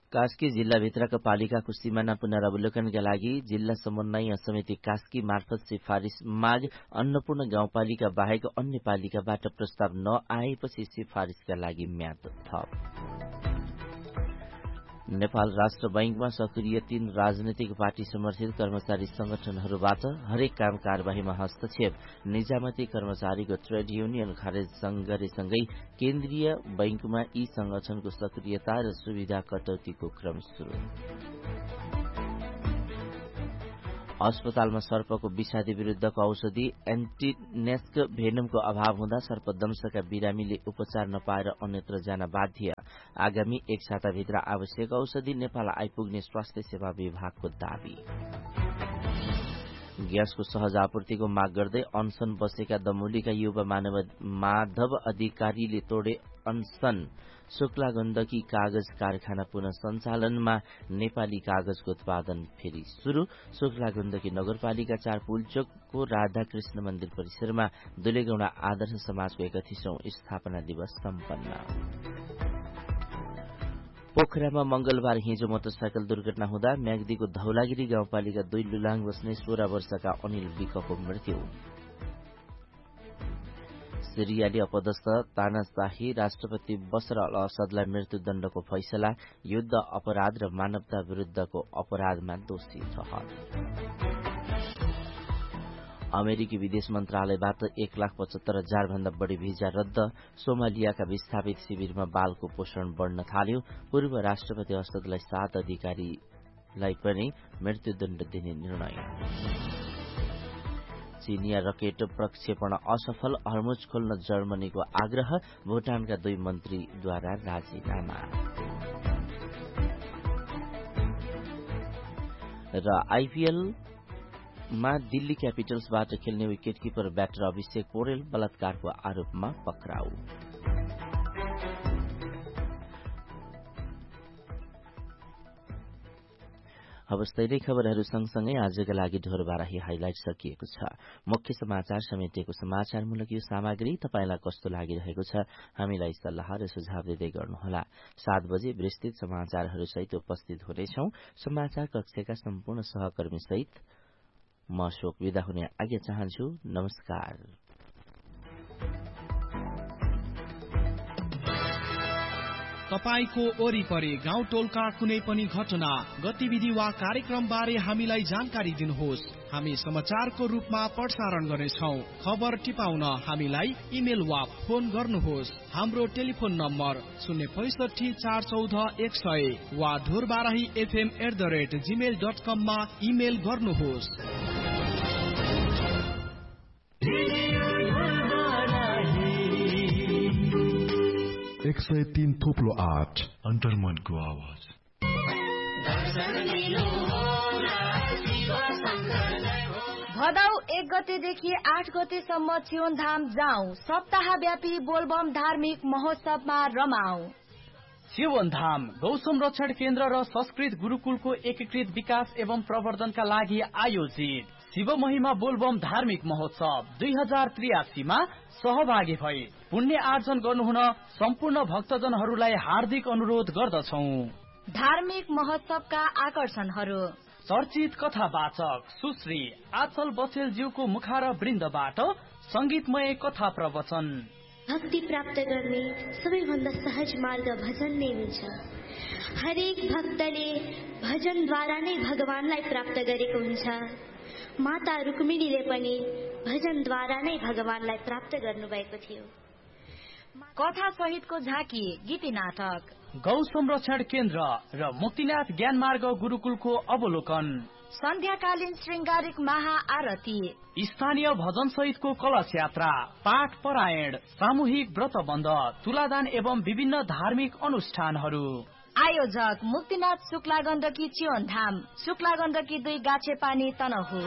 कास्की जिल्लाभित्रका पालिकाको सिमाना पुनरावलोकनका लागि जिल्ला समन्वय समिति कास्की मार्फत सिफारिश माग अन्नपूर्ण गाउँपालिका बाहेक अन्य पालिकाबाट प्रस्ताव नआएपछि सिफारिशका लागि म्याद थप। नेपाल राष्ट्र बैंकमा सक्रिय 3 राजनैतिक पार्टी समर्थित कर्मचारी संगठनहरूबाट हरेक काम कार्यवाहीमा हस्तक्षेप, निजामती कर्मचारीको ट्रेड युनियन खारेज गरेसँगै केन्द्रीय बैंकमा यी संगठनको सक्रियता र सुविधा कटौतीको क्रम सुरु। अस्पतालमा सर्पको विषादी विरुद्धको औषधि एन्टिनेस्क भेनमको अभाव हुँदा सर्पदंशका बिरामीले उपचार नपाएर अन्यत्र जान बाध्य। आगामी 1 साताभित्र आवश्यक औषधि नेपाल आइपुग्ने स्वास्थ्य सेवा विभागको दावी। ग्यासको सहज आपूर्तिको माग गर्दै अनसन बसेका दमोलीका युवा माधव अधिकारीले तोडे अनसन। शुक्ला गण्डकी कागज कारखाना पुनः सञ्चालनमा, नेपाली कागजको उत्पादन फेरि शुरू। शुक्ला गण्डकी नगरपालिका 4 पुलचोकको राधाकृष्ण मन्दिर परिसरमा दुलेगौंडा आदर्श समाजको 31औं स्थापना दिवस सम्पन्न। पोखरामा मंगलबार हिजो मोटरसाइकल दुर्घटना हुँदा म्याग्दीको धौलागिरी गाउँपालिका 2 लुलाङ बस्ने 16 वर्षका अनिल विकको मृत्यु। सिरियाली अपदस्थ तानाशाही राष्ट्रपति बशर अल असदलाई मृत्युदण्डको फैसला, युद्ध अपराध र मानवता विरुद्धको अपराधमा दोषी ठहर। अमेरिकी विदेश मन्त्रालयबाट 1,75,000 भन्दा बढी भिजा रद्द। सोमालियाका विस्थापित शिविरमा बालको पोषण बढ्न थाल्यो। पूर्व राष्ट्रपति असदलाई 7 अधिकारीलाई पनि मृत्युदण्ड दिने निर्णय। चीनिया रकेट प्रक्षेपण असफल, हर्मुज खोल्न जर्मनीको आग्रह। भूटानका 2 मन्त्रीद्वारा राजीनामा। र आईपीएलमा दिल्ली क्यापिटल्सबाट खेल्ने विकेटकीपर ब्याटर अभिषेक पोरेल बलात्कारको आरोपमा पक्राउ। अवस्था नै खबरहरू सँगसँगै आजका लागि ढोरबाराही हाइलाइट सकिएको छ। मुख्य समाचार समेटिएको समाचारमूलक यो सामग्री तपाईलाई कस्तो लागिरहेको छ हामीलाई सल्लाह र सुझाव दिँदै गर्नुहोला। 7 बजे विस्तृत समाचारहरू सहित उपस्थित हुनेछौं। समाचार कक्षका सम्पूर्ण सहकर्मी सहित म अशोक विदा हुने आज्ञा चाहन्छु। नमस्कार। तपाईको वरिपरि गाउँ टोलका कुनै पनि घटना, गतिविधि वा कार्यक्रम बारे हामीलाई जानकारी दिनुहोस्। हामी समाचारको रूपमा प्रसारण गर्नेछौं। खबर टिपाउन हामीलाई इमेल वा फोन गर्नुहोस्। हाम्रो टेलिफोन नम्बर 065 414 100 वा ढोरबाराही fm@gmail.com मा इमेल गर्नुहोस्। 103 थोप्लो 8 अन्तर्मनको आवाज। भदौ 1 गतेदेखि 8 गतेसम्म चियोनधाम जाउँ। सप्ताहव्यापी बोलबम धार्मिक महोत्सवमा रमाऊ। चियोनधाम गौ संरक्षण केन्द्र र संस्कृत गुरुकुलको एकीकृत विकास एवं प्रवर्धनका लागि आयोजित शिव महिमा बोलबम धार्मिक महोत्सव 2083 मा सहभागी भई पुण्य आर्जन गर्नुहुन सम्पूर्ण भक्तजनहरूलाई हार्दिक अनुरोध गर्दछौं। धार्मिक महोत्सवका आकर्षणहरू: चर्चित कथावाचक सुश्री आचल बसेलज्यूको मुखार वृन्दबाट संगीतमय कथा प्रवचन। भक्ति प्राप्त गर्ने सबैभन्दा सहज मार्ग भजन नै हुन्छ। हरेक भक्तले भजनद्वारा नै भगवानलाई प्राप्त गरेको हुन्छ। माता रुक्मिणीले पनि भजनद्वारा नै भगवानलाई प्राप्त गर्नुभएको थियो। कथा सहितको झाँकी, गीती नाटक। गौ संरक्षण केन्द्र र मुक्तिनाथ ज्ञानमार्ग गुरुकुलको अवलोकन। सन्ध्याकालीन श्रृंगारिक महाआरती। स्थानीय भजन सहितको कलश यात्रा, पाठ परायण, सामूहिक व्रतबन्ध, तुलादान एवं विभिन्न धार्मिक अनुष्ठानहरू। आयोजक Muktinath Shukla Gandaki चियोनधाम, Shukla Gandaki 2 गाछेपानी Tanahun.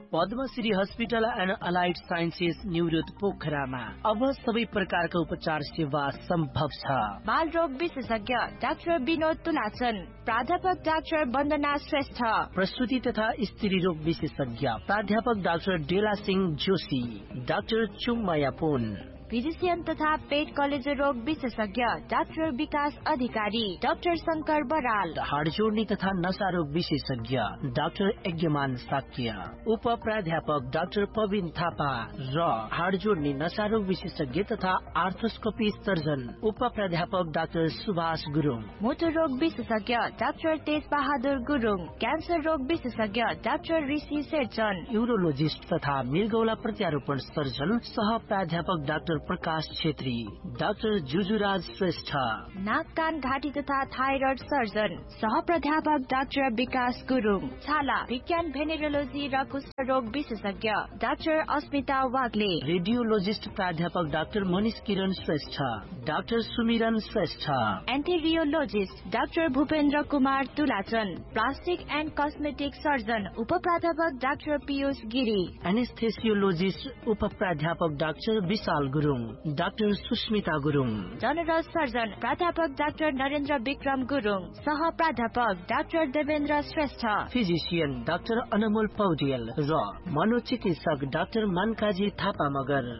Padmashri hospital and allied sciences New Road पोखरामा अब सबै प्रकारका उपचार सेवा सम्भव छ। बाल रोग विशेषज्ञ डाक्टर विनोद तुलाचन, प्राध्यापक डाक्टर वन्दना श्रेष्ठ, प्रसूति तथा स्त्री रोग विशेषज्ञ प्राध्यापक डाक्टर डेला सिंह जोशी, डाक्टर चुम्माया पुन, फिजिशियन तथा पेट कलेजो रोग विशेषज्ञ डाक्टर विकास अधिकारी, डाक्टर शंकर बराल, हाड जोड्ने तथा नशा रोग विशेषज्ञ डाक्टर यज्ञमान साक्य, उप प्राध्यापक डाक्टर पविन थापा र हाड जोड्ने नशा रोग विशेषज्ञ तथा आर्थोस्कोपी सर्जन उप प्राध्यापक डाक्टर सुभाष गुरुङ, मोटर रोग विशेषज्ञ डाक्टर तेज बहादुर गुरुङ, क्यान्सर रोग विशेषज्ञ डाक्टर ऋषि शेरचन, यूरोलोजिस्ट तथा मृगौला प्रत्यारोपण सर्जन सह प्राध्यापक डाक्टर प्रकाश छेत्री, डाक्टर जुजुराज श्रेष्ठ, नाक कान घाँटी तथा थाइरोइड सर्जन सह प्राध्यापक डाक्टर विकास गुरुङ, छाला विज्ञान भेनेरोलोजी र कुष्ठ रोग विशेषज्ञ डाक्टर अस्मिता वाग्ले, रेडियोलोजिस्ट प्राध्यापक डाक्टर मनिष किरण श्रेष्ठ, डाक्टर सुमिरन Shrestha, एन्थेरियोलोजिस्ट doctor Bhupendra Kumar तुलाचन, plastic and cosmetic surgeon उप प्राध्यापक डाक्टर पीयूष गिरी, एनेस्थेसियोलोजिस्ट उप प्राध्यापक डाक्टर विशाल Gurung, doctor Susmita Gurung, general surgeon प्राध्यापक डाक्टर नरेन्द्र विक्रम गुरुङ, सह प्राध्यापक doctor Devendra Shrestha, physician doctor अनमोल पौडेल र मनोचिकित्सक doctor मनकाजी Thapa Magar.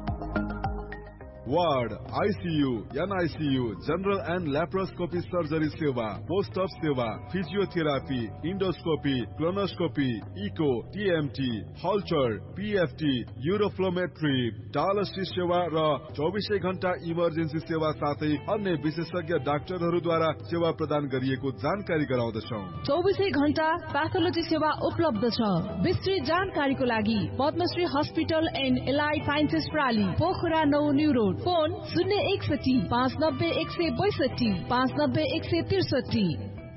Ward, ICU, NICU, general and laparoscopy surgery सेवा, पोस्ट अप सेवा, physiotherapy, endoscopy, colonoscopy, eco, TMT, हल्चर, PFT, uroflowmetry, dialysis सेवा र 24 घण्टा इमर्जेन्सी सेवा साथै अन्य विशेषज्ञ डाक्टरहरूद्वारा सेवा प्रदान गरिएको जानकारी गराउँदछौ। 24 घण्टा प्याथोलोजी सेवा उपलब्ध छ। विस्तृत जानकारीको लागि Padmashri hospital and allied sciences प्राली, Pokhara 9 new road, phone 061 590 162 590 163।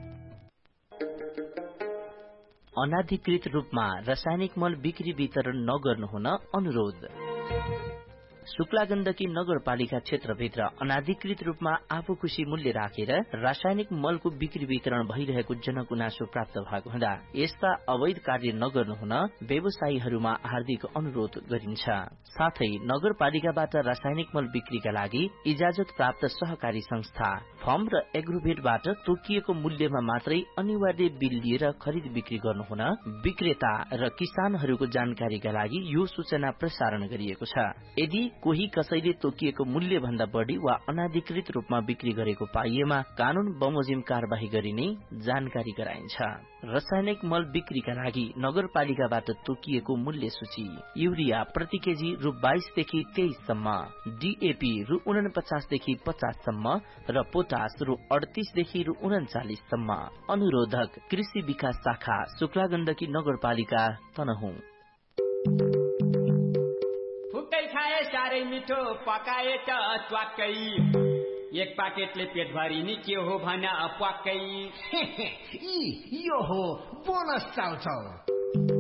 अनाधिकृत रूपमा रासायनिक मल बिक्री वितरण नगर्नु हुन अनुरोध। शुक्ला गण्डकी नगरपालिका क्षेत्रभित्र अनाधिकृत रूपमा आफू खुशी मूल्य राखेर रासायनिक मलको बिक्री वितरण भइरहेको जनगुनासो प्राप्त भएको हुँदा यस्ता अवैध कार्य नगर्नु हुन व्यवसायीहरूमा हार्दिक अनुरोध गरिन्छ। साथै नगरपालिकाबाट रासायनिक मल बिक्रीका लागि इजाजत प्राप्त सहकारी संस्था, फर्म र एग्रोभेटबाट तोकिएको मूल्यमा मात्रै अनिवार्य बिल लिएर खरिद बिक्री गर्नु हुन विक्रेता र किसानहरूको जानकारीका लागि यो सूचना प्रसारण गरिएको छ। यदि कोही कसैले तोकिएको मूल्य भन्दा बढी वा अनाधिकृत रूपमा बिक्री गरेको पाइएमा कानून बमोजिम कार्यवाही गरिने जानकारी गराइन्छ। रासायनिक मल बिक्रीका लागि नगरपालिकाबाट तोकिएको मूल्य सूची: युरिया प्रति केजी रु 22 देखि 23 सम्म, डीएपी रु 49 देखि 50 सम्म र पोटास रु 38 देखि रु 39 सम्म। अनुरोधक कृषि विकास शाखा, शुक्ला गण्डकी नगरपालिका, तनहुँ। साह्रै मिठो पकाए त ट्वाक्कै, एक पाकेटले पेट भरि नि के हो भन प्वाक्कै। यो हो बोनस चाउचाउ।